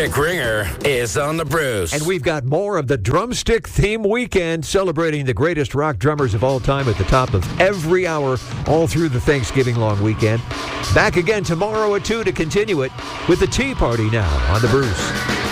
Rick Ringer is on the Bruce. And we've got more of the Drumstick Theme Weekend, celebrating the greatest rock drummers of all time at the top of every hour all through the Thanksgiving long weekend. Back again tomorrow at 2 to continue it with the Tea Party now on the Bruce.